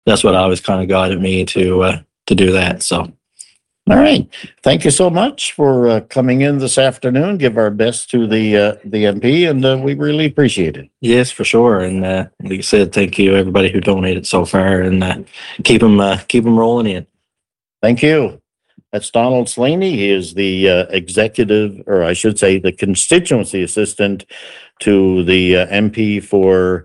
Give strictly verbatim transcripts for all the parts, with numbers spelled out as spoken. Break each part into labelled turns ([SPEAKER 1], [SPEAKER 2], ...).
[SPEAKER 1] that's what always kind of guided me to uh, to do that. So,
[SPEAKER 2] all right, thank you so much for uh, coming in this afternoon. Give our best to the uh, the M P, and uh, we really appreciate it.
[SPEAKER 1] Yes, for sure. And uh, like I said, thank you everybody who donated so far, and uh, keep them uh, keep them rolling in.
[SPEAKER 2] Thank you. That's Donald Slaney. He is the uh, executive, or I should say, the constituency assistant to the uh, M P for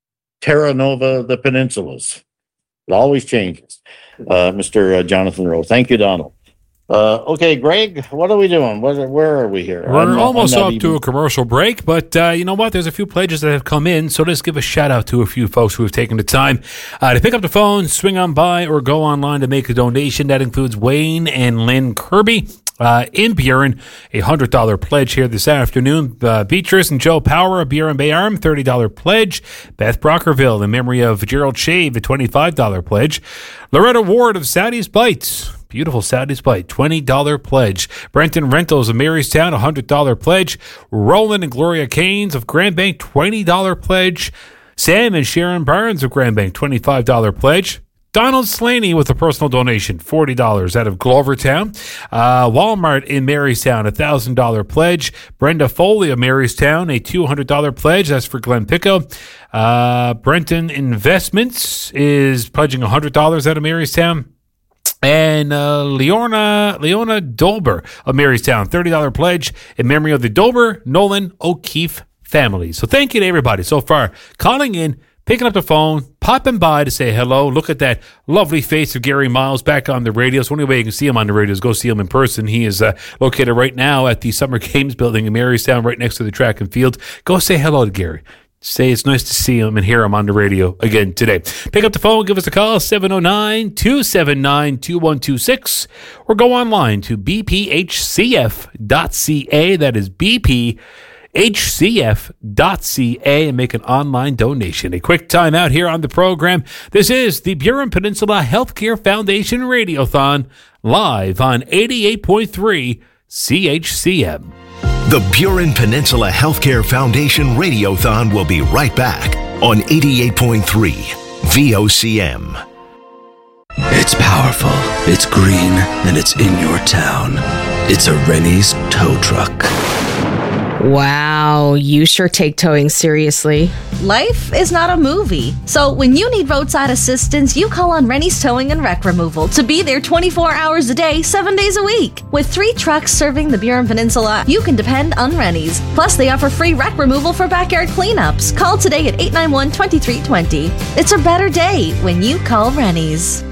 [SPEAKER 2] Terra Nova, the Peninsulas. It always changes. Uh, Mister Uh, Jonathan Rowe. Thank you, Donald. Uh, okay, Greg, what are we doing? What, where are we here?
[SPEAKER 3] We're
[SPEAKER 2] I'm,
[SPEAKER 3] almost
[SPEAKER 2] I'm
[SPEAKER 3] up
[SPEAKER 2] even...
[SPEAKER 3] to a commercial break, but uh, you know what? There's a few pledges that have come in, so let's give a shout out to a few folks who have taken the time uh, to pick up the phone, swing on by, or go online to make a donation. That includes Wayne and Lynn Kirby. Uh, in Buren, a one hundred dollars pledge here this afternoon. Uh, Beatrice and Joe Power of Buren Bay Arm, thirty dollars pledge. Beth Brockerville, in memory of Gerald Shave, a twenty-five dollars pledge. Loretta Ward of Sadie's Bites, beautiful Sadie's Bite, twenty dollars pledge. Brenton Rentals of Marystown, one hundred dollars pledge. Roland and Gloria Caines of Grand Bank, twenty dollars pledge. Sam and Sharon Barnes of Grand Bank, twenty-five dollars pledge. Donald Slaney with a personal donation, forty dollars out of Glovertown. Uh, Walmart in Marystown, a one thousand dollars pledge. Brenda Foley of Marystown, a two hundred dollars pledge. That's for Glenn Picco. Uh, Brenton Investments is pledging one hundred dollars out of Marystown. And uh, Leona Leona Dolber of Marystown, thirty dollars pledge in memory of the Dolber, Nolan, O'Keefe families. So thank you to everybody so far calling in, picking up the phone, popping by to say hello. Look at that lovely face of Gary Miles back on the radio. So the only way you can see him on the radio is go see him in person. He is uh, located right now at the Summer Games building in Marystown, right next to the track and field. Go say hello to Gary. Say it's nice to see him and hear him on the radio again today. Pick up the phone, give us a call, seven oh nine, two seven nine, two one two six, or go online to b p h c f dot c a. That is B P H C F dot C A and make an online donation. A quick time out here on the program. This is the Buren Peninsula Healthcare Foundation Radiothon, live on eighty-eight point three C H C M.
[SPEAKER 4] The Buren Peninsula Healthcare Foundation Radiothon will be right back on eighty-eight point three V O C M.
[SPEAKER 5] It's powerful, it's green, and it's in your town. It's a Rennie's tow truck.
[SPEAKER 6] Wow, you sure take towing seriously.
[SPEAKER 7] Life is not a movie. So when you need roadside assistance, you call on Rennie's Towing and Wreck Removal to be there twenty-four hours a day, seven days a week. With three trucks serving the Buren Peninsula, you can depend on Rennie's. Plus, they offer free wreck removal for backyard cleanups. Call today at eight nine one, two three two zero. It's a better day when you call Rennie's.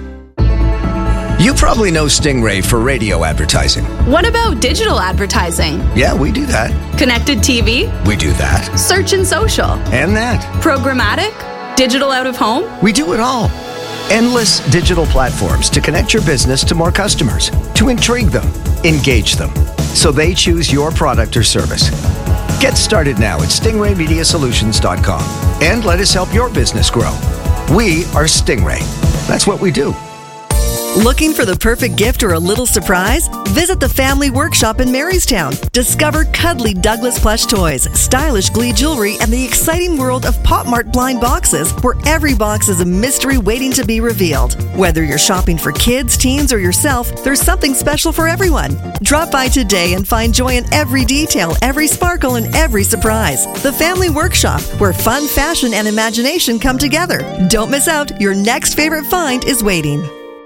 [SPEAKER 8] You probably know Stingray for radio advertising.
[SPEAKER 9] What about digital advertising?
[SPEAKER 8] Yeah, we do that.
[SPEAKER 9] Connected T V?
[SPEAKER 8] We do that.
[SPEAKER 9] Search and social?
[SPEAKER 8] And that.
[SPEAKER 9] Programmatic? Digital out of home?
[SPEAKER 8] We do it all. Endless digital platforms to connect your business to more customers, to intrigue them, engage them, so they choose your product or service. Get started now at stingray media solutions dot com and let us help your business grow. We are Stingray. That's what we do.
[SPEAKER 10] Looking for the perfect gift or a little surprise? Visit the Family Workshop in Marystown. Discover cuddly Douglas plush toys, stylish Glee jewelry, and the exciting world of Pop Mart blind boxes, where every box is a mystery waiting to be revealed. Whether you're shopping for kids, teens, or yourself, there's something special for everyone. Drop by today and find joy in every detail, every sparkle, and every surprise. The Family Workshop, where fun, fashion, and imagination come together. Don't miss out. Your next favorite find is waiting.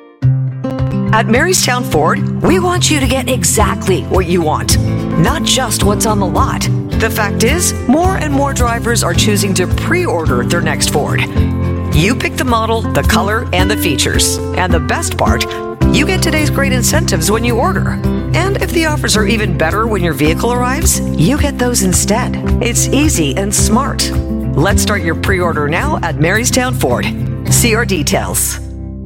[SPEAKER 11] At Marystown Ford, we want you to get exactly what you want, not just what's on the lot. The fact is, more and more drivers are choosing to pre-order their next Ford. You pick the model, the color, and the features. And the best part, you get today's great incentives when you order. And if the offers are even better when your vehicle arrives, you get those instead. It's easy and smart. Let's start your pre-order now at Marystown Ford. See our details.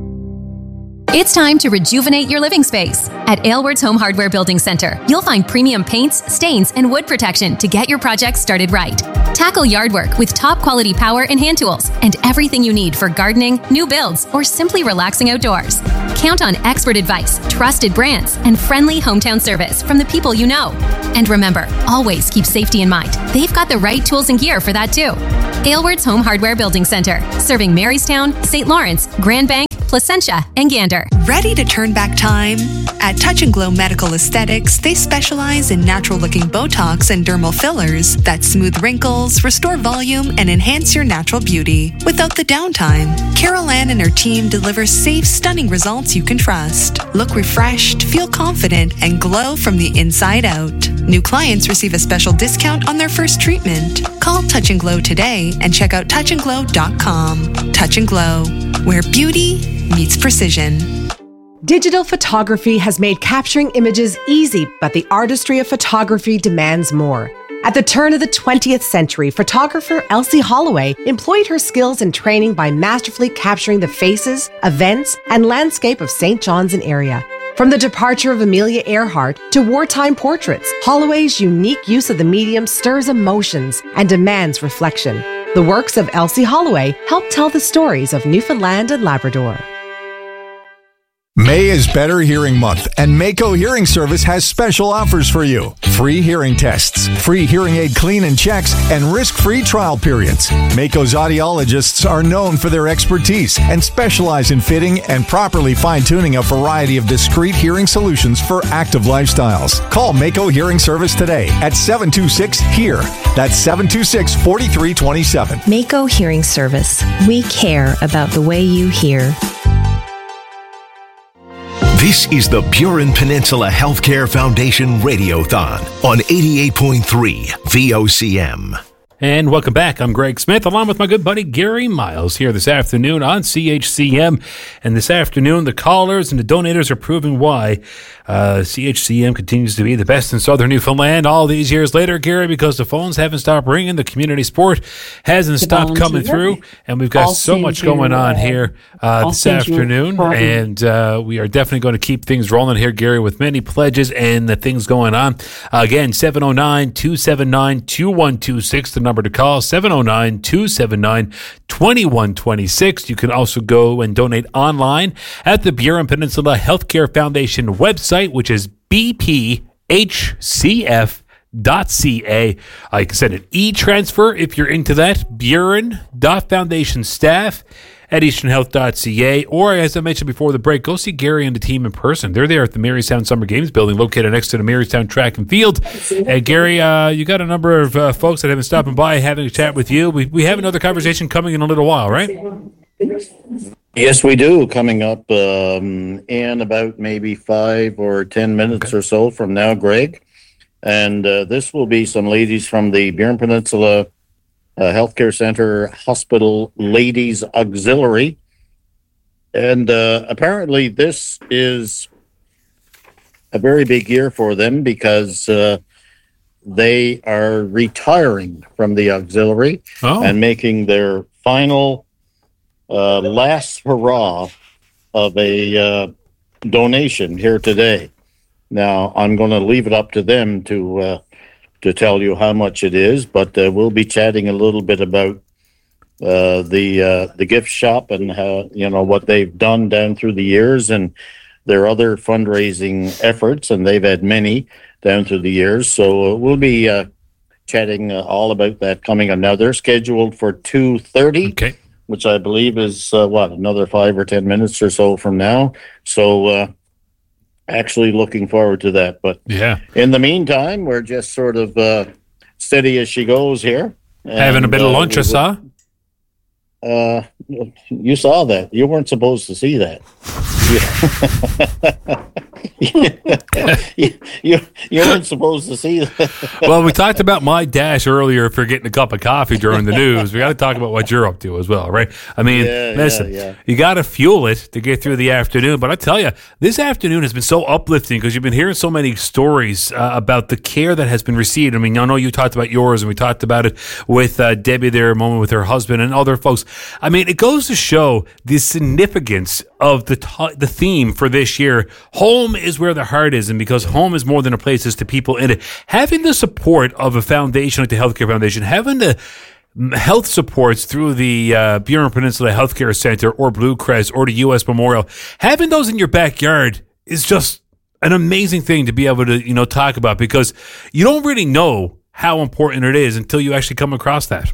[SPEAKER 12] It's time to rejuvenate your living space. At Aylward's Home Hardware Building Center, you'll find premium paints, stains, and wood protection to get your project started right. Tackle yard work with top quality power and hand tools and everything you need for gardening, new builds, or simply relaxing outdoors. Count on expert advice, trusted brands, and friendly hometown service from the people you know. And remember, always keep safety in mind. They've got the right tools and gear for that too. Aylward's Home Hardware Building Center, serving Marystown, Saint Lawrence, Grand Bank, Placentia, and Gander.
[SPEAKER 13] Ready to turn back time? At Touch and Glow Medical Aesthetics, they specialize in natural-looking Botox and dermal fillers that smooth wrinkles, restore volume, and enhance your natural beauty without the downtime. Carol Ann and her team deliver safe, stunning results you can trust. Look refreshed, feel confident, and glow from the inside out. New clients receive a special discount on their first treatment. Call Touch and Glow today and check out touch and glow dot com. Touch and Glow, where beauty meets precision.
[SPEAKER 14] Digital photography has made capturing images easy, but the artistry of photography demands more. At the turn of the twentieth century, photographer Elsie Holloway employed her skills and training by masterfully capturing the faces, events, and landscape of Saint John's and area. From the departure of Amelia Earhart to wartime portraits, Holloway's unique use of the medium stirs emotions and demands reflection. The works of Elsie Holloway help tell the stories of Newfoundland and Labrador.
[SPEAKER 15] May is Better Hearing Month, and Mako Hearing Service has special offers for you. Free hearing tests, free hearing aid clean and checks, and risk-free trial periods. Mako's audiologists are known for their expertise and specialize in fitting and properly fine-tuning a variety of discrete hearing solutions for active lifestyles. Call Mako Hearing Service today at seven two six, H E A R. That's seven two six, four three two seven.
[SPEAKER 6] Mako Hearing Service. We care about the way you hear.
[SPEAKER 4] This is the Burin Peninsula Healthcare Foundation Radiothon on eighty-eight point three V O C M.
[SPEAKER 3] And welcome back. I'm Greg Smith, along with my good buddy Gary Miles here this afternoon on C H C M. And this afternoon, the callers and the donators are proving why uh, C H C M continues to be the best in southern Newfoundland all these years later, Gary, because the phones haven't stopped ringing. The community sport hasn't stopped coming through. And we've got
[SPEAKER 16] I'll
[SPEAKER 3] so much going on here uh, this afternoon. And uh, we are definitely going to keep things rolling here, Gary, with many pledges and the things going on. Uh, again, seven oh nine, two seven nine, two one two six, the number to call, seven oh nine, two seven nine, two one two six. You can also go and donate online at the Burin Peninsula Healthcare Foundation website, which is b p h c f dot c a. I can send an e-transfer if you're into that, burin dot foundation staff at eastern health dot c a, or as I mentioned before the break, go see Gary and the team in person. They're there at the Marystown Summer Games building located next to the Marystown Track and Field. And Gary, uh, you got a number of uh, folks that have been stopping by having a chat with you. We, we have another conversation coming in a little while, right?
[SPEAKER 2] Yes, we do. Coming up um, in about maybe five or ten minutes okay. or so from now, Greg. And uh, this will be some ladies from the Burin Peninsula Uh, Healthcare Center Hospital Ladies Auxiliary. And uh, apparently this is a very big year for them because uh, they are retiring from the auxiliary oh. and making their final uh, last hurrah of a uh, donation here today. Now, I'm going to leave it up to them to uh, to tell you how much it is, but uh, we'll be chatting a little bit about uh, the uh, the gift shop and how, you know, what they've done down through the years and their other fundraising efforts, and they've had many down through the years. So uh, we'll be uh, chatting uh, all about that coming up. Now they're scheduled for two thirty,
[SPEAKER 3] okay.
[SPEAKER 2] which I believe is uh, what, another five or ten minutes or so from now. So. Uh, Actually looking forward to that. But
[SPEAKER 3] yeah,
[SPEAKER 2] in the meantime, we're just sort of uh, steady as she goes here. And,
[SPEAKER 3] having a bit of lunch,
[SPEAKER 2] uh,
[SPEAKER 3] I saw.
[SPEAKER 2] Uh, you saw that. You weren't supposed to see that. you, you, you weren't supposed to see that.
[SPEAKER 3] Well, we talked about my dash earlier for getting a cup of coffee during the news. We got to talk about what you're up to as well, right? I mean,
[SPEAKER 2] yeah,
[SPEAKER 3] listen,
[SPEAKER 2] yeah, yeah.
[SPEAKER 3] you got to fuel it to get through the afternoon. But I tell you, this afternoon has been so uplifting because you've been hearing so many stories uh, about the care that has been received. I mean, I know you talked about yours, and we talked about it with uh, Debbie there a moment with her husband and other folks. I mean, it goes to show the significance of the t- the theme for this year. Home is where the heart is, and because home is more than a place, it's the people in it. Having the support of a foundation like the Healthcare Foundation, having the health supports through the uh, Burin Peninsula Healthcare Center or Blue Crest or the U S Memorial, having those in your backyard is just an amazing thing to be able to, you know, talk about, because you don't really know how important it is until you actually come across that.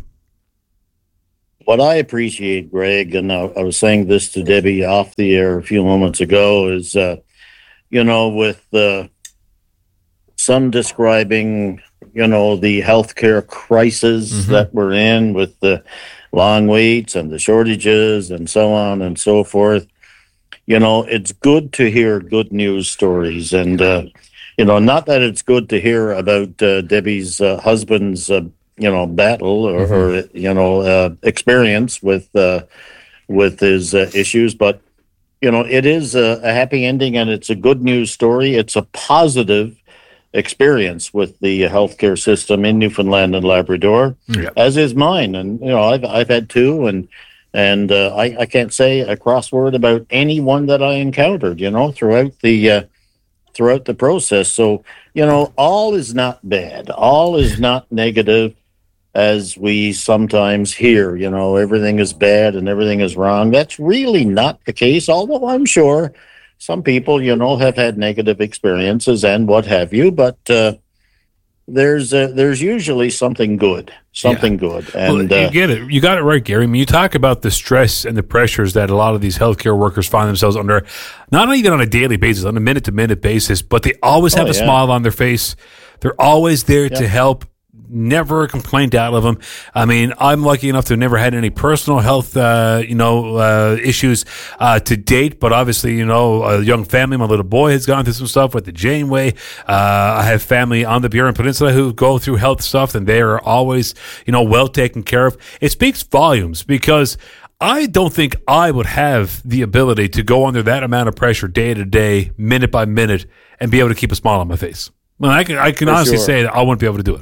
[SPEAKER 2] What I appreciate, Greg, and I, I was saying this to Debbie off the air a few moments ago, is, uh, you know, with uh, some describing, you know, the healthcare crisis mm-hmm. that we're in with the long waits and the shortages and so on and so forth, you know, it's good to hear good news stories. And, uh, you know, not that it's good to hear about uh, Debbie's uh, husband's uh, you know, battle or, mm-hmm. or you know, uh, experience with uh, with his uh, issues. But, you know, it is a, a happy ending, and it's a good news story. It's a positive experience with the healthcare system in Newfoundland and Labrador, yeah. as is mine. And, you know, I've, I've had two, and and uh, I, I can't say a cross word about any one that I encountered, you know, throughout the uh, throughout the process. So, you know, all is not bad. All is not negative, as we sometimes hear, you know, everything is bad and everything is wrong. That's really not the case, although I'm sure some people, you know, have had negative experiences and what have you, but uh, there's uh, there's usually something good, something yeah. good. And
[SPEAKER 3] well, you
[SPEAKER 2] uh,
[SPEAKER 3] get it. You got it right, Gary. I mean, you talk about the stress and the pressures that a lot of these healthcare workers find themselves under, not even on a daily basis, on a minute-to-minute basis, but they always have
[SPEAKER 2] oh,
[SPEAKER 3] a
[SPEAKER 2] yeah.
[SPEAKER 3] smile on their face. They're always there
[SPEAKER 2] yeah.
[SPEAKER 3] to help. Never a complaint out of them. I mean, I'm lucky enough to have never had any personal health, uh, you know, uh, issues uh, to date. But obviously, you know, a young family, my little boy has gone through some stuff with the Janeway. Uh, I have family on the Burin Peninsula who go through health stuff, and they are always, you know, well taken care of. It speaks volumes, because I don't think I would have the ability to go under that amount of pressure day to day, minute by minute, and be able to keep a smile on my face. Well, I can, I can honestly sure. say that I wouldn't be able to do it.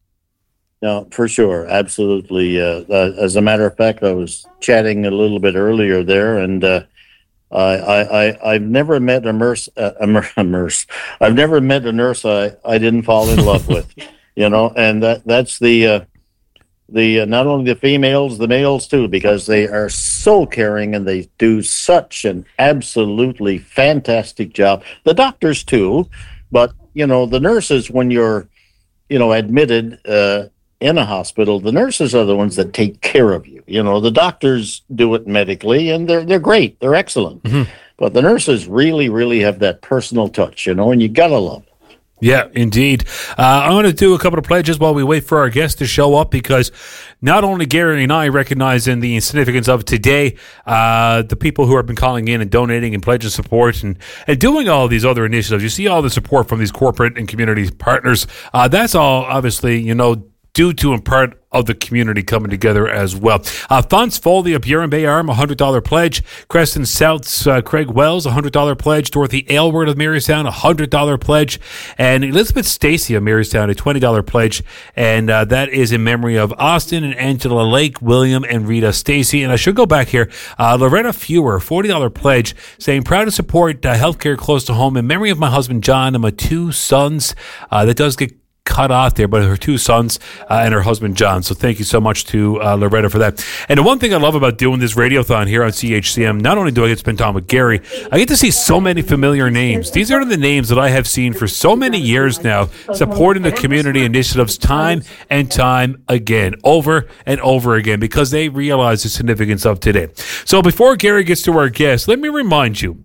[SPEAKER 2] No, for sure. Absolutely. Uh, uh, as a matter of fact, I was chatting a little bit earlier there, and uh, I, I, I, I've never met a nurse, uh, a, mer- a nurse. I've never met a nurse I, I didn't fall in love with, you know, and that, that's the, uh, the, uh, not only the females, the males too, because they are so caring and they do such an absolutely fantastic job. The doctors too, but, you know, the nurses, when you're, you know, admitted, uh, in a hospital, the nurses are the ones that take care of you. You know, the doctors do it medically, and they're they're great, they're excellent. Mm-hmm. But the nurses really, really have that personal touch, you know, and you gotta love it.
[SPEAKER 3] Yeah, indeed. Uh, I'm going to do a couple of pledges while we wait for our guests to show up, because not only Gary and I recognizing the significance of today, uh, the people who have been calling in and donating and pledging support and, and doing all these other initiatives. You see all the support from these corporate and community partners. Uh, that's all, obviously, you know, due to and part of the community coming together as well. Uh, Fonts Foley of Burin Bay Arm, a one hundred dollars pledge. Creston South's uh, Craig Wells, a one hundred dollars pledge. Dorothy Aylward of Marystown, a one hundred dollars pledge. And Elizabeth Stacy of Marystown, a twenty dollars pledge. And uh, that is in memory of Austin and Angela Lake, William and Rita Stacy. And I should go back here. Uh, Loretta Fewer, forty dollars pledge, saying, proud to support uh, healthcare close to home in memory of my husband, John, and my two sons. Uh, that does get cut off there, but her two sons uh, and her husband John. So thank you so much to uh, Loretta for that. And the one thing I love about doing this radiothon here on C H C M, not only do I get to spend time with Gary, I get to see so many familiar names. These are the names that I have seen for so many years now, supporting the community initiatives time and time again, over and over again, because they realize the significance of today. So before Gary gets to our guest, let me remind you,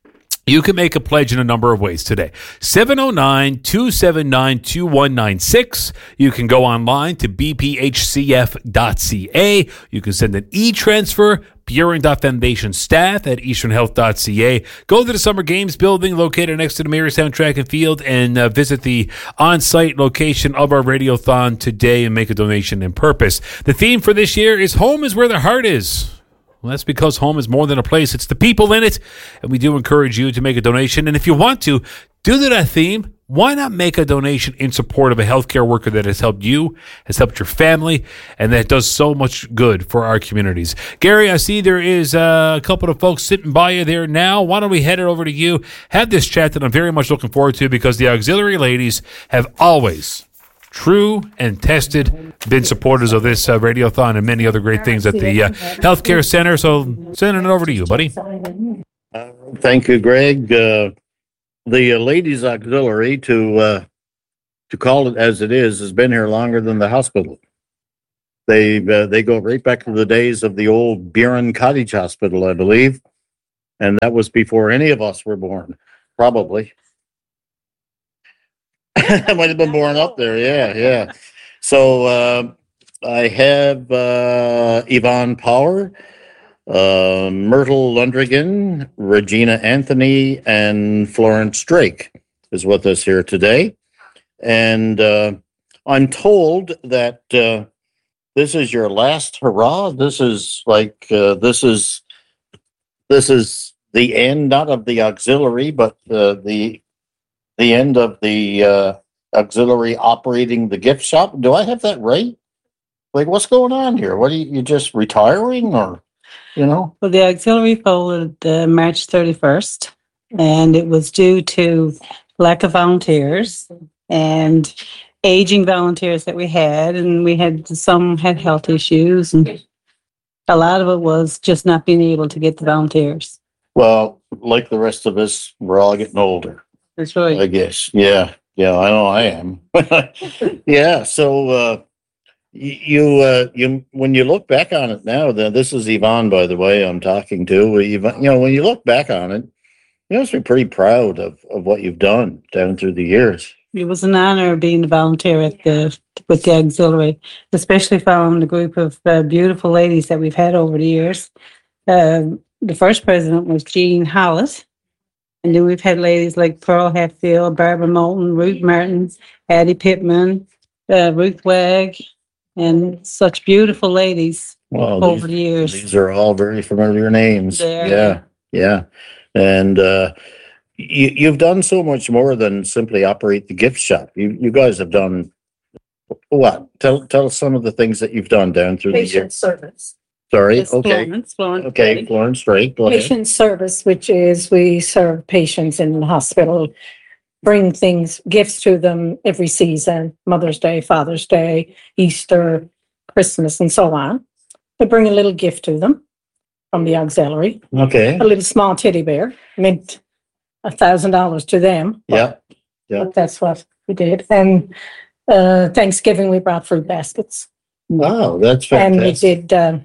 [SPEAKER 3] you can make a pledge in a number of ways today. seven oh nine, two seven nine, two one nine six. You can go online to b p h c f dot c a. You can send an e-transfer, Burin dot Foundation staff at eastern health dot c a. Go to the Summer Games building located next to the Marystown Track and Field and uh, visit the on-site location of our radiothon today and make a donation in purpose. The theme for this year is Home is Where the Heart Is. Well, that's because home is more than a place. It's the people in it. And we do encourage you to make a donation. And if you want to, due to that theme, why not make a donation in support of a healthcare worker that has helped you, has helped your family, and that does so much good for our communities? Gary, I see there is uh, a couple of folks sitting by you there now. Why don't we head it over to you? Have this chat that I'm very much looking forward to, because the auxiliary ladies have always, true and tested, been supporters of this uh, radiothon and many other great things at the uh, healthcare center. So sending it over to you, buddy.
[SPEAKER 2] Uh, thank you, Greg. Uh, the uh, ladies auxiliary, to uh, to call it as it is, has been here longer than the hospital. They uh, they go right back to the days of the old Buren Cottage Hospital, I believe, and that was before any of us were born, probably. I might have been born up there. Yeah, yeah. So uh, I have uh, Yvonne Power, uh, Myrtle Lundrigan, Regina Anthony, and Florence Drake is with us here today. And uh, I'm told that uh, this is your last hurrah. This is like uh, this is this is the end, not of the auxiliary, but uh, the the end of the uh, auxiliary operating the gift shop. Do I have that right? Like, what's going on here? What are you, you just retiring, or, you know?
[SPEAKER 16] Well, the auxiliary folded uh, March thirty-first, and it was due to lack of volunteers and aging volunteers that we had, and we had some had health issues, and a lot of it was just not being able to get the volunteers.
[SPEAKER 2] Well, like the rest of us, we're all getting older.
[SPEAKER 16] That's right.
[SPEAKER 2] I guess. Yeah. Yeah. I know I am. Yeah. So, uh, you, uh, you, when you look back on it now, then this is Yvonne, by the way, I'm talking to. Yvonne, you know, when you look back on it, you must be pretty proud of, of what you've done down through the years.
[SPEAKER 16] It was an honor being a volunteer at the with the auxiliary, especially following the group of uh, beautiful ladies that we've had over the years. Um, the first president was Jean Hollett. And then we've had ladies like Pearl Hatfield, Barbara Moulton, Ruth Martin, Addie Pittman, uh, Ruth Wagg, and such beautiful ladies
[SPEAKER 2] well,
[SPEAKER 16] over
[SPEAKER 2] these,
[SPEAKER 16] the years.
[SPEAKER 2] These are all very familiar names.
[SPEAKER 16] They're,
[SPEAKER 2] yeah, yeah. And uh, you, you've done so much more than simply operate the gift shop. You you guys have done what? Tell tell us some of the things that you've done down through
[SPEAKER 17] Patient
[SPEAKER 2] the years.
[SPEAKER 17] service.
[SPEAKER 2] Sorry.
[SPEAKER 17] Yes,
[SPEAKER 2] Okay.
[SPEAKER 16] Florence, Florence
[SPEAKER 2] okay.
[SPEAKER 16] Drake.
[SPEAKER 2] Florence Drake. Go ahead.
[SPEAKER 17] Patient service, which is we serve patients in the hospital, bring things, gifts to them every season, Mother's Day, Father's Day, Easter, Christmas, and so on. We bring a little gift to them from the auxiliary.
[SPEAKER 2] Okay.
[SPEAKER 17] A little small teddy bear meant a thousand dollars to them.
[SPEAKER 2] Yeah. Yeah.
[SPEAKER 17] But that's what we did. And uh, Thanksgiving, we brought fruit baskets.
[SPEAKER 2] Wow, that's
[SPEAKER 17] And we
[SPEAKER 2] fantastic.
[SPEAKER 17] did uh,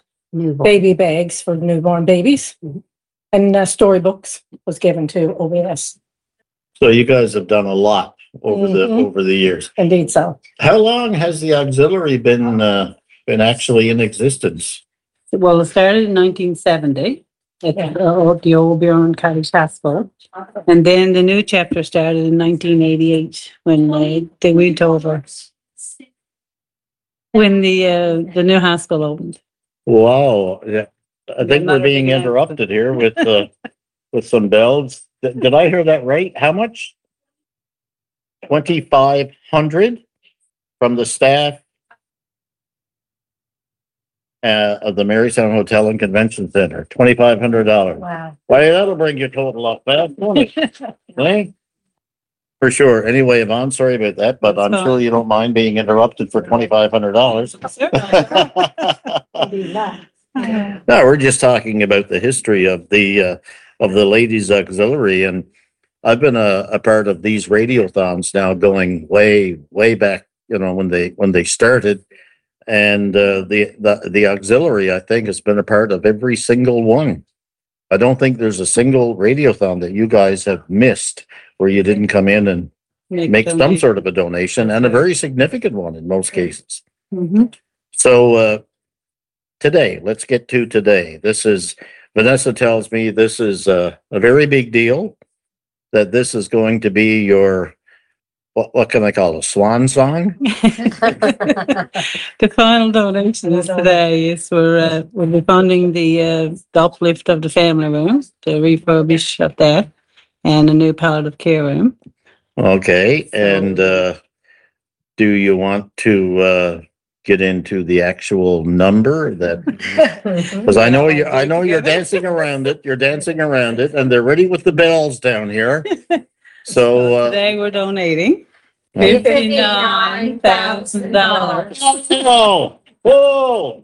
[SPEAKER 17] baby bags for newborn babies. And uh, storybooks was given to O B S.
[SPEAKER 2] So you guys have done a lot over the
[SPEAKER 17] Mhm.
[SPEAKER 2] over the years.
[SPEAKER 17] Indeed so.
[SPEAKER 2] How long has the auxiliary been uh, been actually in existence?
[SPEAKER 16] Well, it started in nineteen seventy at uh, the old Buren Cottage Hospital. And then the new chapter started in nineteen eighty-eight when they, they went over, when the uh, the new hospital opened.
[SPEAKER 2] Wow. Yeah. I think we're being interrupted here with uh, with some bells. Did, did I hear that right? How much? twenty-five hundred from the staff uh, of the Marystown Hotel and Convention Center. twenty-five hundred dollars.
[SPEAKER 17] Wow.
[SPEAKER 2] Why, that'll bring your total up fast, won't it? Eh? For sure. Anyway, Yvonne, sorry about that, but I'm
[SPEAKER 17] That's
[SPEAKER 2] sure
[SPEAKER 17] fine.
[SPEAKER 2] you don't mind being interrupted for twenty-five hundred dollars. No, we're just talking about the history of the uh, of the ladies auxiliary, and I've been a, a part of these radiothons now, going way way back. You know, when they when they started, and uh, the the the auxiliary, I think, has been a part of every single one. I don't think there's a single radiothon that you guys have missed where you didn't come in and
[SPEAKER 16] Make
[SPEAKER 2] make some
[SPEAKER 16] donation.
[SPEAKER 2] sort of a donation, and a very significant one in most cases.
[SPEAKER 16] Mhm.
[SPEAKER 2] So uh, today, let's get to today. This is, Vanessa tells me this is uh, a very big deal, that this is going to be your what, what can I call it? A swan song?
[SPEAKER 16] The final donation is today is we're, uh, we'll be funding the, uh, the uplift of the family room, the refurbish of that, and a new palliative care room.
[SPEAKER 2] Okay, and, uh, do you want to, uh, get into the actual number that, because I know you, I know you're dancing around it, you're dancing around it, and they're ready with the bells down here. So, uh,
[SPEAKER 16] Today we're donating
[SPEAKER 2] Okay.
[SPEAKER 16] fifty-nine thousand dollars.
[SPEAKER 2] Oh, whoa,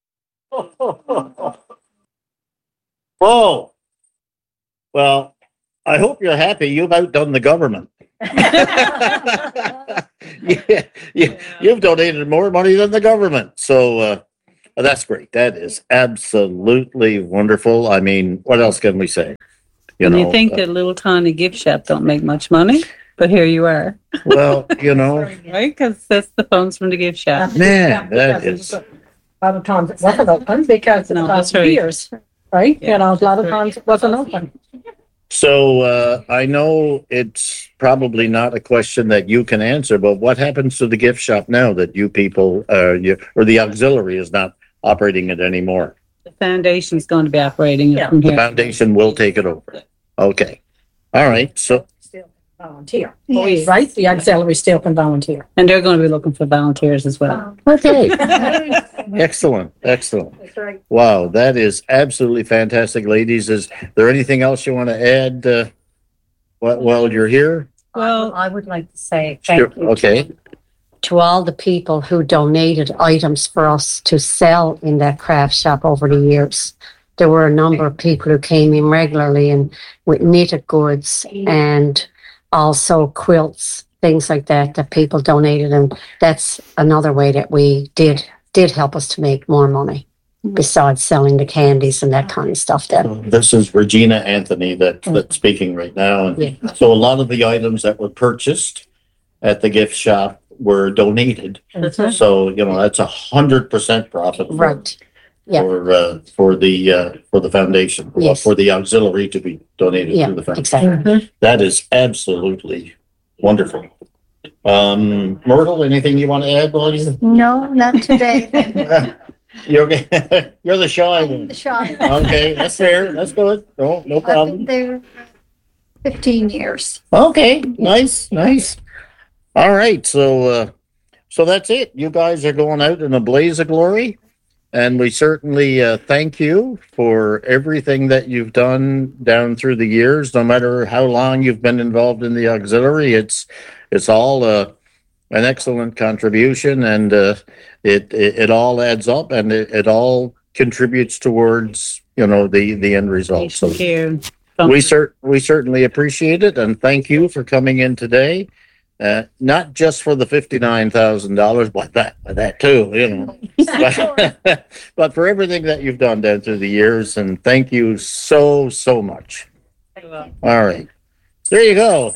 [SPEAKER 2] whoa. Well, I hope you're happy. You've outdone the government. yeah, yeah, you've donated more money than the government. So, uh, that's great. That is absolutely wonderful. I mean, what else can we say? You
[SPEAKER 16] And
[SPEAKER 2] know,
[SPEAKER 16] you think
[SPEAKER 2] uh,
[SPEAKER 16] that little tiny gift shop don't make much money, but here you are.
[SPEAKER 2] well, you know,
[SPEAKER 16] Right? Because that's the funds from the gift shop.
[SPEAKER 2] man, that is,
[SPEAKER 17] A lot of times it wasn't open because
[SPEAKER 16] No,
[SPEAKER 17] of
[SPEAKER 16] that's
[SPEAKER 17] the
[SPEAKER 16] right.
[SPEAKER 17] years, right? You know, a lot of times it wasn't open.
[SPEAKER 2] so, uh, I know it's probably not a question that you can answer, but what happens to the gift shop now that you people, uh, you, or the auxiliary is not operating it anymore?
[SPEAKER 16] The foundation's going to be operating it
[SPEAKER 17] Yeah.
[SPEAKER 16] from
[SPEAKER 2] The
[SPEAKER 16] here.
[SPEAKER 2] foundation will take it over. Okay. All right. So,
[SPEAKER 17] Still volunteer,
[SPEAKER 16] Yes.
[SPEAKER 17] right? The auxiliary still can volunteer.
[SPEAKER 16] And they're going to be looking for volunteers as well.
[SPEAKER 2] okay. Excellent. Excellent.
[SPEAKER 17] That's right.
[SPEAKER 2] Wow. That is absolutely fantastic, ladies. Is there anything else you want to add, uh, while, while you're here?
[SPEAKER 16] Well,
[SPEAKER 18] I would like to say
[SPEAKER 2] Sure.
[SPEAKER 18] thank you
[SPEAKER 2] Okay.
[SPEAKER 18] to all the people who donated items for us to sell in that craft shop over the years. There were a number of people who came in regularly and with knitted goods and also quilts, things like that, that people donated. And that's another way that we did, did help us to make more money besides selling the candies and that kind of stuff then.
[SPEAKER 2] This is Regina Anthony that, that's speaking right now. And
[SPEAKER 18] Yeah.
[SPEAKER 2] so a lot of the items that were purchased at the gift shop were donated.
[SPEAKER 18] Mhm.
[SPEAKER 2] So, you know, that's a hundred percent profit. for-
[SPEAKER 18] Right. Yeah.
[SPEAKER 2] For, uh, for the, uh, for the foundation, or
[SPEAKER 18] Yes.
[SPEAKER 2] for the auxiliary to be donated
[SPEAKER 18] Yeah,
[SPEAKER 2] to the foundation.
[SPEAKER 18] exactly.
[SPEAKER 2] That is absolutely wonderful. Um, Myrtle, anything you want to add, William?
[SPEAKER 19] No, not today.
[SPEAKER 2] You're, okay. You're the shy one.
[SPEAKER 19] The shop.
[SPEAKER 2] Okay, that's fair. That's good. No, no
[SPEAKER 19] I've been
[SPEAKER 2] problem.
[SPEAKER 19] there fifteen years.
[SPEAKER 2] Okay, nice, nice. All right, so, uh, so that's it. You guys are going out in a blaze of glory. And we certainly, uh, thank you for everything that you've done down through the years, no matter how long you've been involved in the auxiliary. It's, it's all, uh, an excellent contribution, and, uh, it, it, it all adds up, and it, it all contributes towards, you know, the, the end result. So
[SPEAKER 16] Here.
[SPEAKER 2] we cer- we certainly appreciate it, and thank you for coming in today. Uh, not just for the fifty-nine thousand dollars, but that, that too, you know. But, but for everything that you've done down through the years, and thank you so, so much. All right. There you go.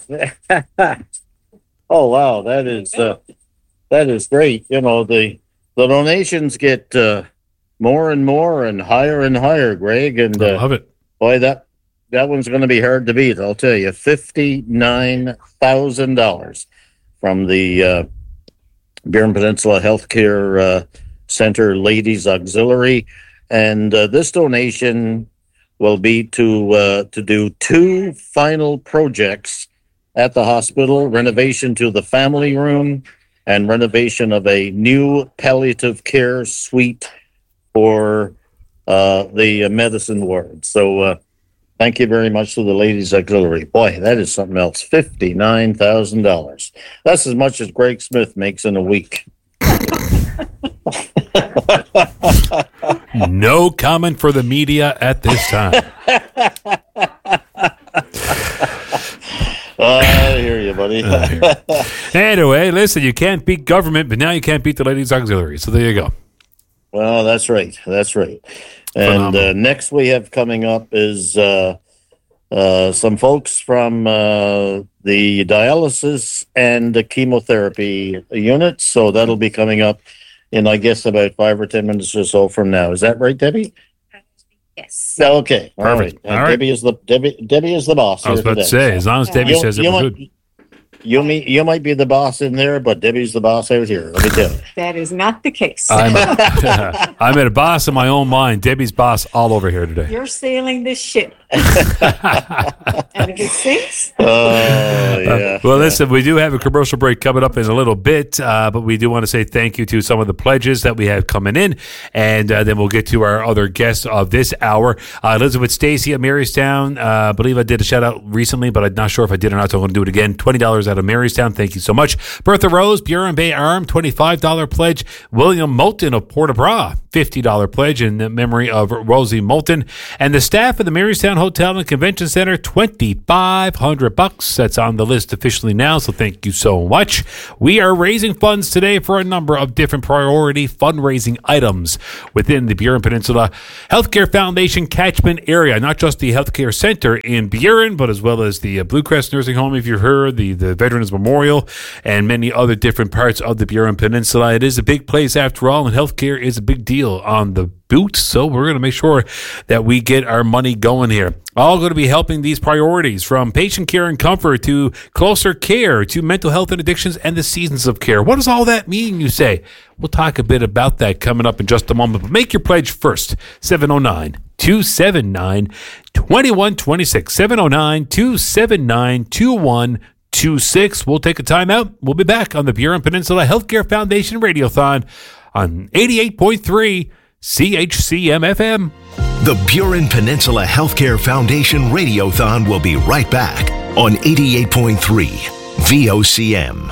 [SPEAKER 2] Oh, wow. That is, uh, that is great. You know, the, the donations get, uh, more and more and higher and higher, Greg, and,
[SPEAKER 3] I
[SPEAKER 2] uh,
[SPEAKER 3] love it.
[SPEAKER 2] boy, that, that one's going to be hard to beat. I'll tell you, fifty-nine thousand dollars from the, uh, Burin Peninsula Healthcare, uh, Center Ladies Auxiliary. And, uh, this donation will be to, uh, to do two final projects at the hospital: renovation to the family room and renovation of a new palliative care suite for, uh, the medicine ward. So, uh, thank you very much to the Ladies Auxiliary. Boy, that is something else. fifty-nine thousand dollars. That's as much as Greg Smith makes in a week.
[SPEAKER 3] No comment for the media at this time.
[SPEAKER 2] Oh, I hear you, buddy.
[SPEAKER 3] I hear you. Anyway, listen, you can't beat government, but now you can't beat the Ladies Auxiliary. So there you go.
[SPEAKER 2] Well, that's right. That's right. And uh, next we have coming up is uh, uh, some folks from uh, the dialysis and the chemotherapy units. So that'll be coming up in, I guess, about five or ten minutes or so from now. Is that right, Debbie?
[SPEAKER 19] Yes.
[SPEAKER 2] Okay. All right.
[SPEAKER 3] Perfect.
[SPEAKER 2] And
[SPEAKER 3] All right.
[SPEAKER 2] Debbie is the Debbie. Debbie is the boss.
[SPEAKER 3] I was
[SPEAKER 2] here
[SPEAKER 3] about to
[SPEAKER 2] today.
[SPEAKER 3] say, as long as Debbie
[SPEAKER 2] You-
[SPEAKER 3] says it,
[SPEAKER 2] you
[SPEAKER 3] we're
[SPEAKER 2] want-
[SPEAKER 3] good.
[SPEAKER 2] You may, you might be the boss in there, but Debbie's the boss out here. Let me tell you.
[SPEAKER 20] That is not the case.
[SPEAKER 3] I'm, I'm a boss in my own mind. Debbie's boss all over here today.
[SPEAKER 20] You're sailing this ship. And if it sinks.
[SPEAKER 2] Oh, yeah.
[SPEAKER 3] Uh, well, listen, we do have a commercial break coming up in a little bit, uh, but we do want to say thank you to some of the pledges that we have coming in, and uh, then we'll get to our other guests of this hour. Uh, Elizabeth Stacy at Marystown. Uh, I believe I did a shout out recently, but I'm not sure if I did or not, so I'm going to do it again. twenty dollars out of Marystown. Thank you so much. Bertha Rose, Buren Bay Arm, twenty-five dollars pledge. William Moulton of Port au Bras, fifty dollars pledge in memory of Rosie Moulton. And the staff of the Marystown Hotel and Convention Center, twenty-five hundred bucks. That's on the list officially now, so thank you so much. We are raising funds today for a number of different priority fundraising items within the Buren Peninsula Healthcare Foundation catchment area, not just the healthcare center in Buren, but as well as the uh, Blue Crest Nursing Home, if you've heard, the, the Veterans Memorial, and many other different parts of the Buren Peninsula. It is a big place after all, and healthcare is a big deal on the boot, so we're going to make sure that we get our money going here. All going to be helping these priorities, from patient care and comfort to closer care to mental health and addictions and the seasons of care. What does all that mean, you say? We'll talk a bit about that coming up in just a moment, but make your pledge first. seven oh nine, two seven nine, two one two six. seven oh nine, two seven nine, two one two six. We'll take a time out. We'll be back on the Buren Peninsula Healthcare Foundation Radiothon on eighty-eight point three C H C M F M.
[SPEAKER 4] The Buren Peninsula Healthcare Foundation Radiothon will be right back on eighty-eight point three V O C M.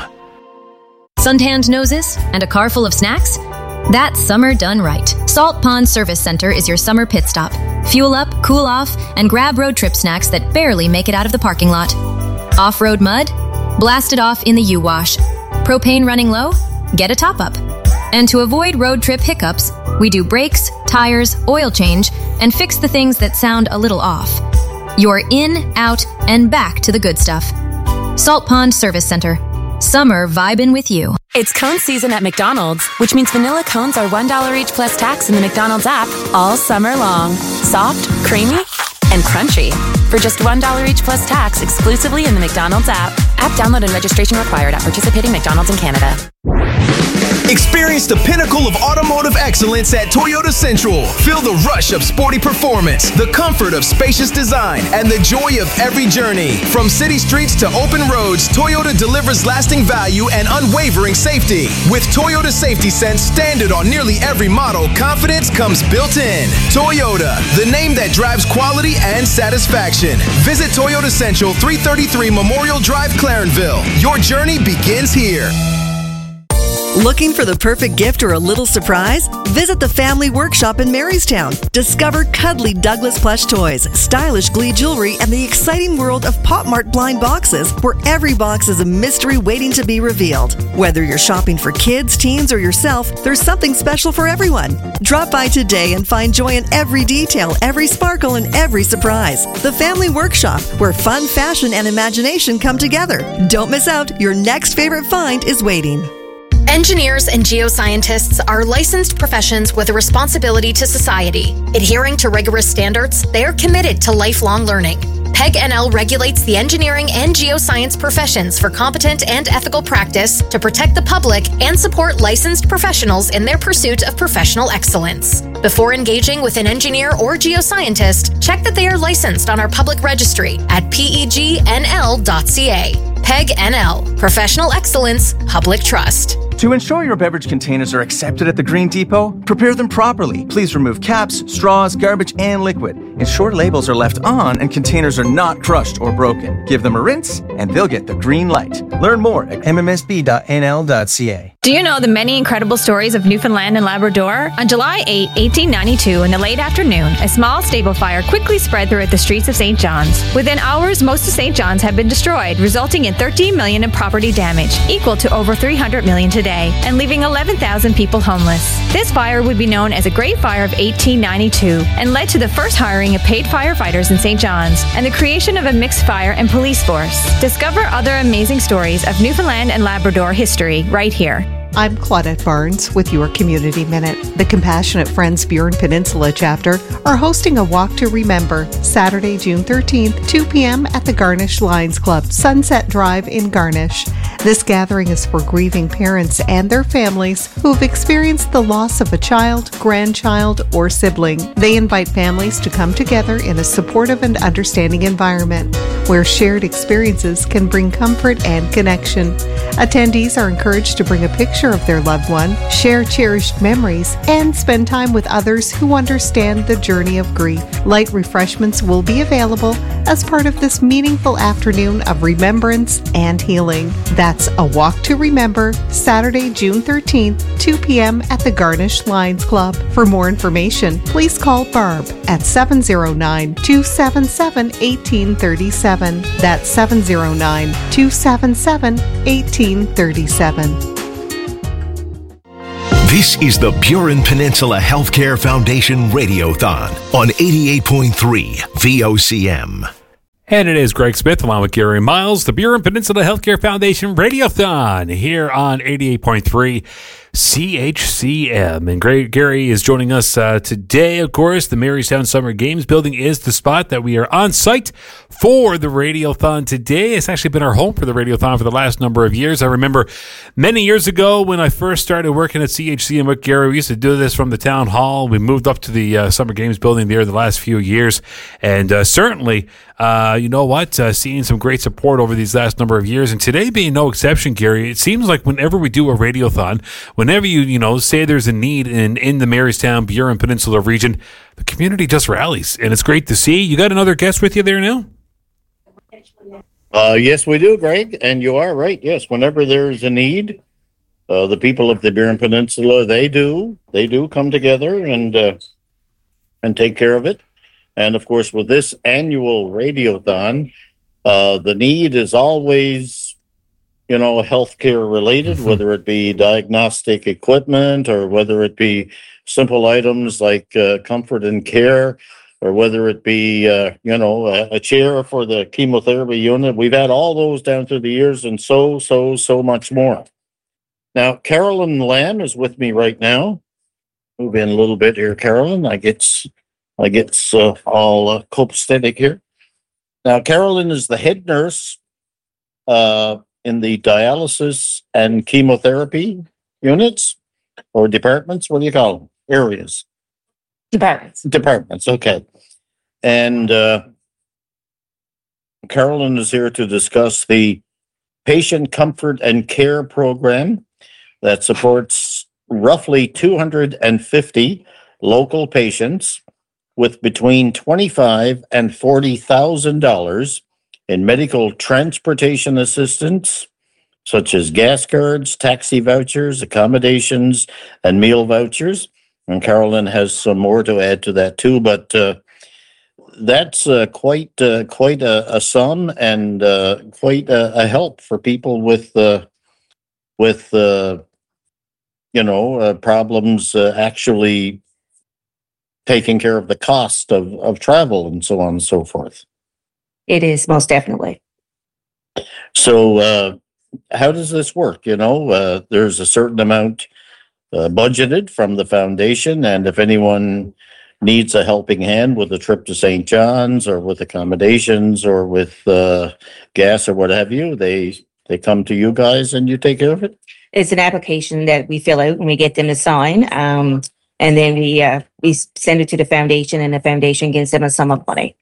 [SPEAKER 12] Suntanned noses and a car full of snacks? That's summer done right. Salt Pond Service Center is your summer pit stop. Fuel up, cool off, and grab road trip snacks that barely make it out of the parking lot. Off-road mud? Blast it off in the U-Wash. Propane running low? Get a top-up. And to avoid road trip hiccups, we do brakes, tires, oil change, and fix the things that sound a little off. You're in, out, and back to the good stuff. Salt Pond Service Center. Summer vibin' with you.
[SPEAKER 21] It's cone season at McDonald's, which means vanilla cones are one dollar each plus tax in the McDonald's app all summer long. Soft, creamy, and crunchy. For just one dollar each plus tax exclusively in the McDonald's app. App download and registration required at participating McDonald's in Canada.
[SPEAKER 22] Experience the pinnacle of automotive excellence at Toyota Central. Feel the rush of sporty performance, the comfort of spacious design, and the joy of every journey. From city streets to open roads, Toyota delivers lasting value and unwavering safety. With Toyota Safety Sense standard on nearly every model, confidence comes built in. Toyota, the name that drives quality and satisfaction. Visit Toyota Central, three thirty-three Memorial Drive, Clarenville. Your journey begins here.
[SPEAKER 10] Looking for the perfect gift or a little surprise? Visit the Family Workshop in Marystown. Discover cuddly Douglas plush toys, stylish Glee jewelry, and the exciting world of Pop Mart blind boxes, where every box is a mystery waiting to be revealed. Whether you're shopping for kids, teens, or yourself, there's something special for everyone. Drop by today and find joy in every detail, every sparkle, and every surprise. The Family Workshop, where fun, fashion, and imagination come together. Don't miss out. Your next favorite find is waiting.
[SPEAKER 23] Engineers and geoscientists are licensed professions with a responsibility to society. Adhering to rigorous standards, they are committed to lifelong learning. P E G N L regulates the engineering and geoscience professions for competent and ethical practice to protect the public and support licensed professionals in their pursuit of professional excellence. Before engaging with an engineer or geoscientist, check that they are licensed on our public registry at P E G N L dot C A. P E G N L, Professional Excellence, Public Trust.
[SPEAKER 24] To ensure your beverage containers are accepted at the Green Depot, prepare them properly. Please remove caps, straws, garbage, and liquid. Ensure labels are left on and containers are not crushed or broken. Give them a rinse and they'll get the green light. Learn more at M M S B dot N L dot C A.
[SPEAKER 25] Do you know the many incredible stories of Newfoundland and Labrador? On July eighth, eighteen ninety-two, in the late afternoon, a small stable fire quickly spread throughout the streets of Saint John's. Within hours, most of Saint John's had been destroyed, resulting in thirteen million dollars in property damage, equal to over three hundred million dollars today, and leaving eleven thousand people homeless. This fire would be known as the Great Fire of eighteen ninety-two and led to the first hiring of paid firefighters in Saint John's and the creation of a mixed fire and police force. Discover other amazing stories of Newfoundland and Labrador history right here.
[SPEAKER 1] I'm Claudette Barnes with your Community Minute. The Compassionate Friends Burin Peninsula chapter are hosting a Walk to Remember Saturday, June thirteenth, two p.m. at the Garnish Lions Club, Sunset Drive in Garnish. This gathering is for grieving parents and their families who have experienced the loss of a child, grandchild, or sibling. They invite families to come together in a supportive and understanding environment where shared experiences can bring comfort and connection. Attendees are encouraged to bring a picture of their loved one, share cherished memories, and spend time with others who understand the journey of grief. Light refreshments will be available as part of this meaningful afternoon of remembrance and healing. That's a Walk to Remember, Saturday, June thirteenth, two p.m. at the Garnish Lions Club. For more information, please call Barb at seven oh nine, two seven seven, one eight three seven. That's seven oh nine, two seven seven, one eight three seven.
[SPEAKER 4] This is the Burin Peninsula Healthcare Foundation Radiothon on eighty-eight point three V O C M.
[SPEAKER 3] And it is Greg Smith along with Gary Miles, the Burin Peninsula Healthcare Foundation Radiothon here on eighty-eight point three C H C M. And Greg, Gary is joining us uh, today, of course. The Marystown Summer Games building is the spot that we are on site for the Radiothon today. It's actually been our home for the Radiothon for the last number of years. I remember many years ago when I first started working at C H C M with Gary, we used to do this from the town hall. We moved up to the uh, Summer Games building there the last few years. And uh, certainly, uh, you know what, uh, seeing some great support over these last number of years. And today being no exception, Gary, it seems like whenever we do a Radiothon, whenever you, you know, say there's a need in, in the Marystown, Burin Peninsula region, the community just rallies. And it's great to see. You got another guest with you there now?
[SPEAKER 2] Uh, yes, we do, Greg. And you are right. Yes, whenever there's a need, uh, the people of the Burin Peninsula, they do. They do come together and uh, and take care of it. And, of course, with this annual Radiothon, uh, the need is always, you know, healthcare related, mm-hmm. whether it be diagnostic equipment or whether it be simple items like uh, comfort and care, or whether it be, uh, you know, a, a chair for the chemotherapy unit. We've had all those down through the years and so, so, so much more. Now, Carolyn Lamb is with me right now. Move in a little bit here, Carolyn. I get, I get uh, all uh, copacetic here. Now, Carolyn is the head nurse uh, in the dialysis and chemotherapy units or departments. What do you call them? Areas.
[SPEAKER 5] Departments.
[SPEAKER 2] Departments, okay. And uh, Carolyn is here to discuss the Patient Comfort and Care Program that supports roughly two hundred fifty local patients with between twenty-five thousand dollars and forty thousand dollars in medical transportation assistance, such as gas cards, taxi vouchers, accommodations, and meal vouchers. And Carolyn has some more to add to that too, but uh, that's uh, quite uh, quite a, a sum and uh, quite a, a help for people with uh, with uh, you know uh, problems uh, actually taking care of the cost of, of travel and so on and so forth.
[SPEAKER 5] It is, most definitely.
[SPEAKER 2] So uh, how does this work? You know, uh, there's a certain amount Uh, budgeted from the foundation, and if anyone needs a helping hand with a trip to Saint John's or with accommodations or with uh, gas or what have you, they they come to you guys and you take care of it?
[SPEAKER 5] It's an application that we fill out and we get them to sign, um, and then we uh, we send it to the foundation, and the foundation gives them a sum of money.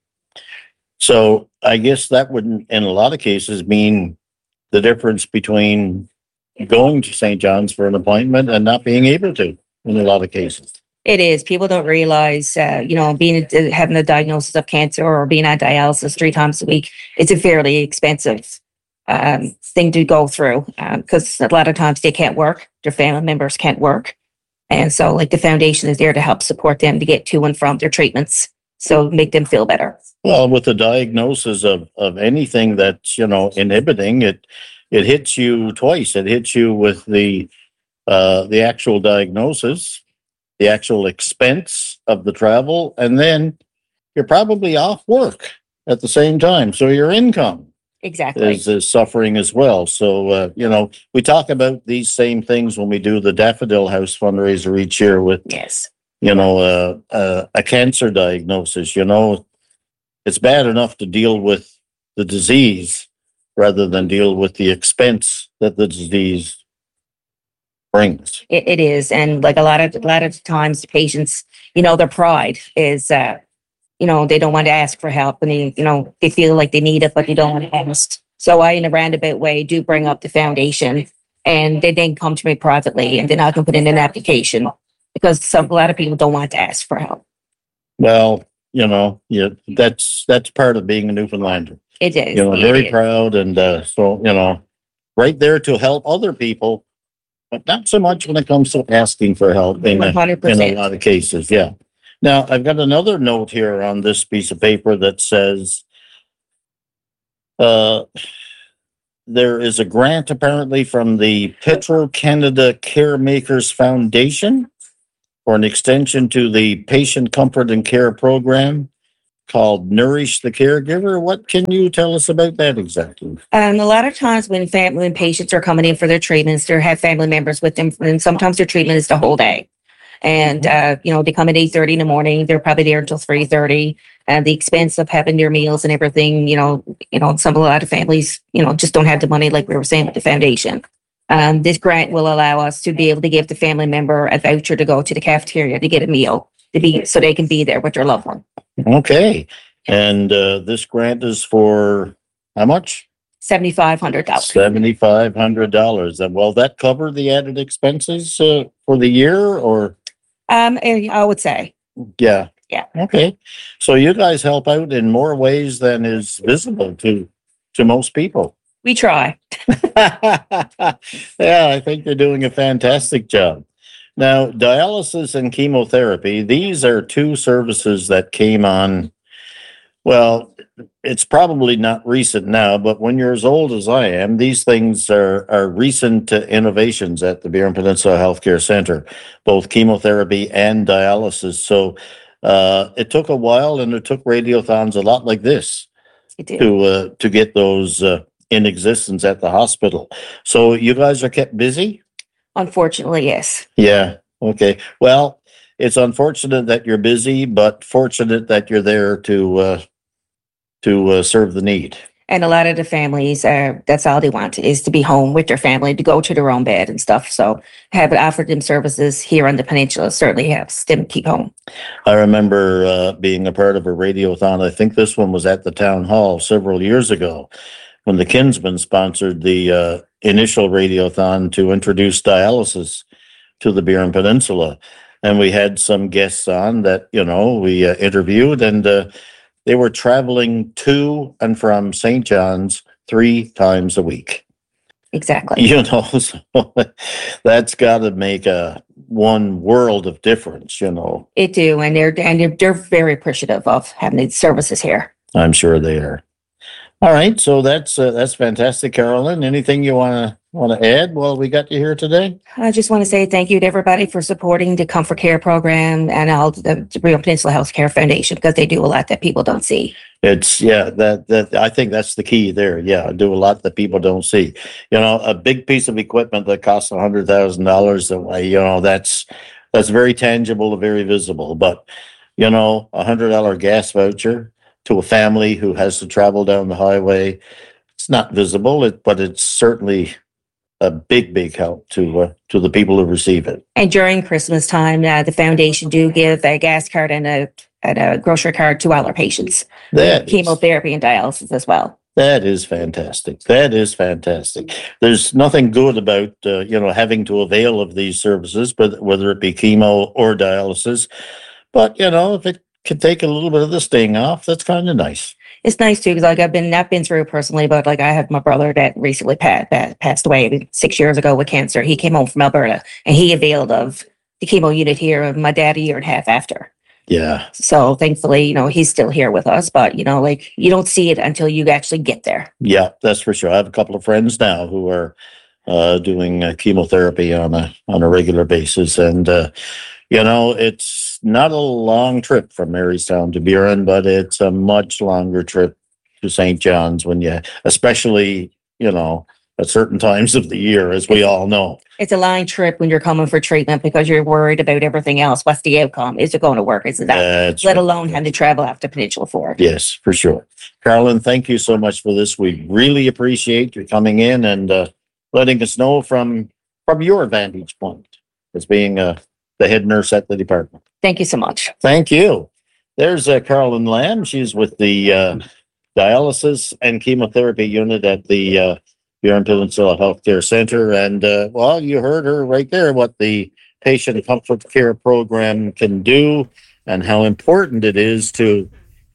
[SPEAKER 2] So I guess that would, in a lot of cases, mean the difference between going to Saint John's for an appointment and not being able to in a lot of cases.
[SPEAKER 5] It is. People don't realize, uh, you know, being having a diagnosis of cancer or being on dialysis three times a week, it's a fairly expensive um, thing to go through because uh, a lot of times they can't work, their family members can't work. And so like the foundation is there to help support them to get to and from their treatments. So make them feel better.
[SPEAKER 2] Well, with the diagnosis of, of anything that's, you know, inhibiting it, it hits you twice. It hits you with the uh, the actual diagnosis, the actual expense of the travel, and then you're probably off work at the same time. So your income
[SPEAKER 5] Exactly.
[SPEAKER 2] is, is suffering as well. So, uh, you know, we talk about these same things when we do the Daffodil House fundraiser each year with,
[SPEAKER 5] yes,
[SPEAKER 2] you know, uh, uh, a cancer diagnosis. You know, it's bad enough to deal with the disease rather than deal with the expense that the disease brings.
[SPEAKER 5] It, it is. And like a lot of, a lot of times patients, you know, their pride is, uh, you know, they don't want to ask for help and they, you know, they feel like they need it, but they don't want to ask. So I, in a roundabout way, do bring up the foundation and they then come to me privately and then I can put in an application because some, a lot of people don't want to ask for help.
[SPEAKER 2] Well, you know, yeah, that's, that's part of being a Newfoundlander.
[SPEAKER 5] It is.
[SPEAKER 2] You know,
[SPEAKER 5] It
[SPEAKER 2] very
[SPEAKER 5] is.
[SPEAKER 2] proud. And, uh, so, you know, right there to help other people, but not so much when it comes to asking for help in, a,
[SPEAKER 5] one hundred
[SPEAKER 2] in a
[SPEAKER 5] percent.
[SPEAKER 2] lot of cases. Yeah. Now, I've got another note here on this piece of paper that says, uh, there is a grant apparently from the Petro Canada Caremakers Foundation for an extension to the Patient Comfort and Care Program called Nourish the Caregiver. What can you tell us about that exactly?
[SPEAKER 5] Um, a lot of times when family, when patients are coming in for their treatments, they have family members with them, and sometimes their treatment is the whole day. And, uh, you know, they come at eight thirty in the morning, they're probably there until three thirty. And the expense of having their meals and everything, you know, you know, some, a lot of families, you know, just don't have the money, like we were saying with the foundation. Um, this grant will allow us to be able to give the family member a voucher to go to the cafeteria to get a meal, to be, so they can be there with their loved one.
[SPEAKER 2] Okay. And, uh, this grant is for how much?
[SPEAKER 5] seventy-five hundred dollars.
[SPEAKER 2] seventy-five hundred dollars. And will that cover the added expenses, uh, for the year or?
[SPEAKER 5] Um, eh, I would say,
[SPEAKER 2] Yeah.
[SPEAKER 5] yeah.
[SPEAKER 2] Okay. So you guys help out in more ways than is visible to, to most people.
[SPEAKER 5] We try.
[SPEAKER 2] Yeah, I think they're doing a fantastic job. Now, dialysis and chemotherapy, these are two services that came on, well, it's probably not recent now, but when you're as old as I am, these things are, are recent uh, innovations at the Burin Peninsula Healthcare Center, both chemotherapy and dialysis. So uh, it took a while and it took radiothons a lot like this to uh, to get those uh, in existence at the hospital. So you guys are kept busy?
[SPEAKER 5] Unfortunately, yes.
[SPEAKER 2] Yeah. Okay. Well, it's unfortunate that you're busy, but fortunate that you're there to uh, to uh, serve the need.
[SPEAKER 5] And a lot of the families, uh, that's all they want is to be home with their family, to go to their own bed and stuff. So have it offered them services here on the peninsula certainly helps them keep home.
[SPEAKER 2] I remember uh, being a part of a radiothon. I think this one was at the town hall several years ago when the Kinsman sponsored the uh, initial radiothon to introduce dialysis to the Burin Peninsula. And we had some guests on that, you know, we uh, interviewed, and uh, they were traveling to and from Saint John's three times a week.
[SPEAKER 5] Exactly.
[SPEAKER 2] You know, so that's got to make a one world of difference, you know.
[SPEAKER 5] It do. And they're, and they're, they're very appreciative of having these services here.
[SPEAKER 2] I'm sure they are. All right. So that's, uh, that's fantastic, Carolyn. Anything you want to, want to add while we got you here today?
[SPEAKER 5] I just want to say thank you to everybody for supporting the Comfort Care Program and all the, the Burin Peninsula Healthcare Foundation, because they do a lot that people don't see.
[SPEAKER 2] It's, yeah, that, that, I think that's the key there. Yeah, do a lot that people don't see. You know, a big piece of equipment that costs a hundred thousand dollars, you know, that's, that's very tangible and very visible. But, you know, a hundred dollar gas voucher to a family who has to travel down the highway, it's not visible, it, but it's certainly a big, big help to uh, to the people who receive it.
[SPEAKER 5] And during Christmas time, uh, the foundation do give a gas card and a, and a grocery card to all our patients.
[SPEAKER 2] That is-
[SPEAKER 5] chemotherapy and dialysis as well.
[SPEAKER 2] That is fantastic. That is fantastic. There's nothing good about, uh, you know, having to avail of these services, but whether it be chemo or dialysis. But, you know, if it could take a little bit of the sting off, that's kind of nice.
[SPEAKER 5] It's nice too, because like I've been, I've been through it personally, but like I have my brother that recently passed, passed away six years ago with cancer. He came home from Alberta and he availed of the chemo unit here, and my dad a year and a half after.
[SPEAKER 2] Yeah.
[SPEAKER 5] So thankfully, you know, he's still here with us, but you know, like you don't see it until you actually get there.
[SPEAKER 2] Yeah, that's for sure. I have a couple of friends now who are uh, doing uh, chemotherapy on a on a regular basis, and uh, you know, it's not a long trip from Marystown to Burin, but it's a much longer trip to Saint John's when you, especially, you know, at certain times of the year, as we all know.
[SPEAKER 5] It's a long trip when you're coming for treatment because you're worried about everything else. What's the outcome? Is it going to work? Is it that?
[SPEAKER 2] That's
[SPEAKER 5] Let
[SPEAKER 2] right.
[SPEAKER 5] alone having to travel after Peninsula Four.
[SPEAKER 2] Yes, for sure. Carolyn, thank you so much for this. We really appreciate you coming in and uh, letting us know from from your vantage point as being uh, the head nurse at the department.
[SPEAKER 5] Thank you so much.
[SPEAKER 2] Thank you. There's uh, Carolyn Lamb. She's with the uh, dialysis and chemotherapy unit at the uh, Burin Peninsula Healthcare Center. And, uh, well, you heard her right there, what the Patient Comfort Care Program can do and how important it is to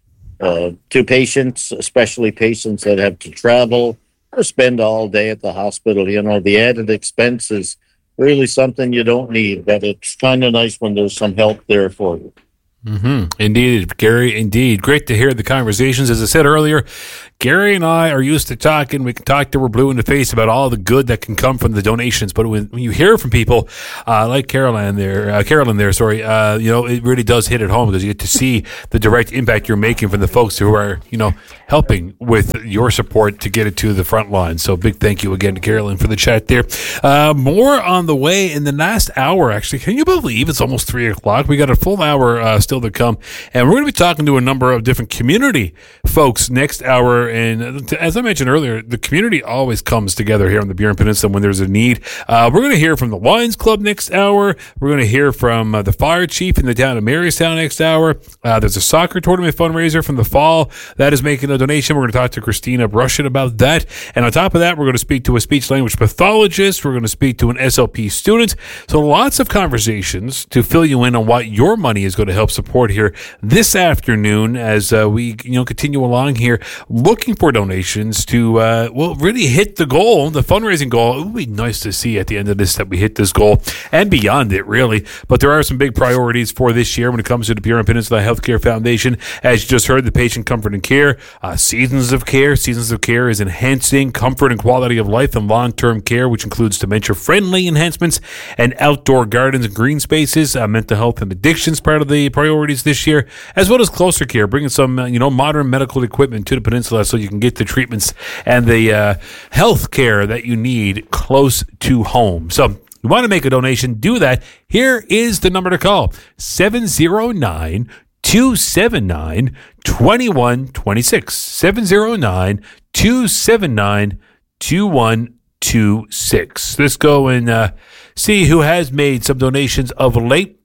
[SPEAKER 2] uh, to patients, especially patients that have to travel or spend all day at the hospital. You know, the added expense is really something you don't need, but it's kind of nice when there's some help there for you.
[SPEAKER 3] Mm-hmm. Indeed, Gary, indeed. Great to hear the conversations. As I said earlier, Gary and I are used to talking. We can talk till we're blue in the face about all the good that can come from the donations. But when, when you hear from people uh, like Carolyn there, uh, Carolyn there, sorry, uh, you know, it really does hit at home because you get to see the direct impact you're making from the folks who are, you know, helping with your support to get it to the front line. So big thank you again to Carolyn for the chat there. Uh, more on the way in the last hour, actually. Can you believe it's almost three o'clock? We got a full hour uh, still to come. And we're going to be talking to a number of different community folks next hour. And as I mentioned earlier, the community always comes together here on the Burin Peninsula when there's a need. Uh, we're going to hear from the Lions Club next hour. We're going to hear from uh, the fire chief in the town of Marystown next hour. Uh, there's a soccer tournament fundraiser from the fall that is making a donation. We're going to talk to Christina Brushet about that. And on top of that, we're going to speak to a speech language pathologist. We're going to speak to an S L P student. So lots of conversations to fill you in on what your money is going to help support here this afternoon as uh, we you know continue along here looking for donations to uh, well really hit the goal, the fundraising goal. It would be nice to see at the end of this that we hit this goal and beyond it, really. But there are some big priorities for this year when it comes to the Burin Peninsula Healthcare Foundation. As you just heard, the Patient Comfort and Care, uh, Seasons of Care. Seasons of Care is enhancing comfort and quality of life and long-term care, which includes dementia-friendly enhancements and outdoor gardens and green spaces. Uh, mental health and addictions part of the priorities this year, as well as Closer Care, bringing some uh, you know modern medical equipment to the peninsula so you can get the treatments and the uh, health care that you need close to home. So you want to make a donation, do that. Here is the number to call: seven zero nine, two seven nine, two one two six. seven zero nine, two seven nine, two one two six. Let's go and uh, see who has made some donations of late.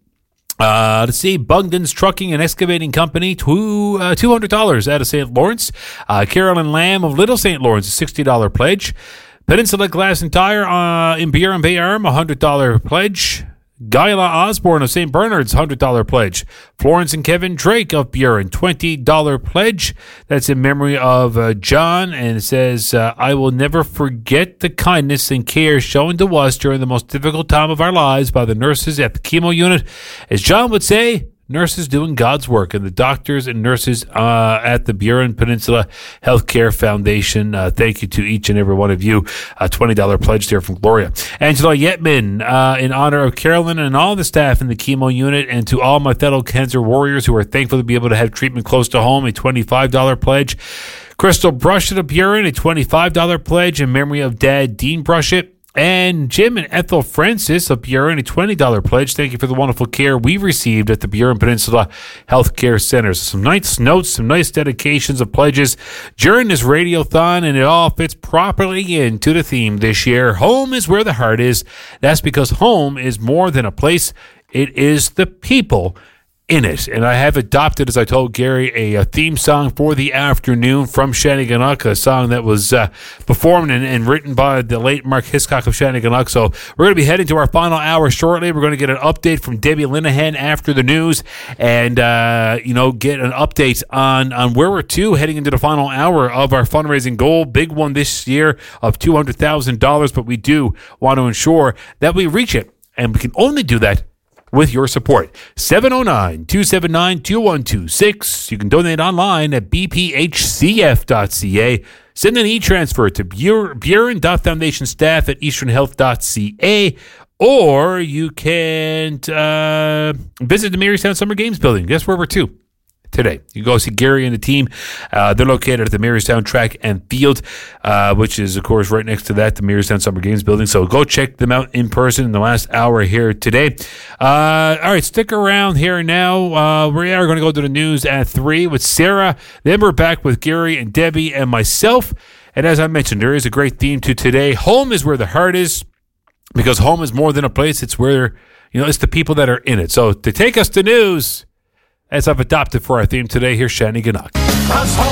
[SPEAKER 3] Uh, let's see, Bungdon's Trucking and Excavating Company, two, uh, two hundred dollars out of Saint Lawrence. Uh, Carolyn Lamb of Little Saint Lawrence, a sixty dollars pledge. Peninsula Glass and Tire uh, in Burin Bay Arm, a one hundred dollars pledge. Guyla Osborne of Saint Bernard's, one hundred dollars pledge. Florence and Kevin Drake of Burin, twenty dollars pledge. That's in memory of uh, John, and it says, uh, I will never forget the kindness and care shown to us during the most difficult time of our lives by the nurses at the chemo unit. As John would say, nurses doing God's work, and the doctors and nurses uh, at the Burin Peninsula Healthcare Foundation. Uh, thank you to each and every one of you. A twenty dollars pledge there from Gloria. Angela Yetman, uh, in honor of Carolyn and all the staff in the chemo unit, and to all my fellow cancer warriors who are thankful to be able to have treatment close to home, a twenty-five dollars pledge. Crystal Brushet of Burin, a twenty-five dollars pledge in memory of Dad Dean Brushet. And Jim and Ethel Francis of Burin, a twenty dollars pledge. Thank you for the wonderful care we received at the Burin Peninsula Healthcare Center. So some nice notes, some nice dedications of pledges during this radiothon, and it all fits properly into the theme this year. Home is where the heart is. That's because home is more than a place. It is the people in it. And I have adopted, as I told Gary, a, a theme song for the afternoon from Shanneyganock, a song that was uh, performed and, and written by the late Mark Hiscock of Shanneyganock. So we're going to be heading to our final hour shortly. We're going to get an update from Debbie Linehan after the news, and uh, you know, get an update on on where we're to heading into the final hour of our fundraising goal. Big one this year of two hundred thousand dollars, but we do want to ensure that we reach it, and we can only do that with your support. seven oh nine, two seven nine, two one two six. You can donate online at b p h c f dot c a. Send an e-transfer to burin dot foundation staff at eastern health dot c a. Or you can uh, visit the Marystown Summer Games building. Guess where we're to? today. You go see Gary and the team. Uh, they're located at the Marystown Track and Field, uh, which is, of course, right next to that, the Marystown Summer Games building. So go check them out in person in the last hour here today. Uh, all right, stick around here now. Uh, we are going to go to the news at three with Sarah. Then we're back with Gary and Debbie and myself. And as I mentioned, there is a great theme to today. Home is where the heart is, because home is more than a place. It's where, you know, it's the people that are in it. So to take us to news, as I've adopted for our theme today, here's Shani Ganak.